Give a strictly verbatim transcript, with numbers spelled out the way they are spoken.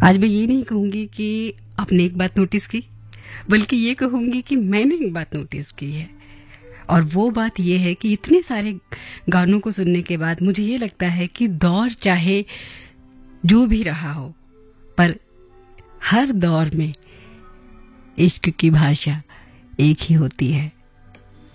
आज मैं ये नहीं कहूंगी कि आपने एक बात नोटिस की, बल्कि ये कहूंगी कि मैंने एक बात नोटिस की है। और वो बात ये है कि इतने सारे गानों को सुनने के बाद मुझे ये लगता है कि दौर चाहे जो भी रहा हो, पर हर दौर में इश्क की भाषा एक ही होती है।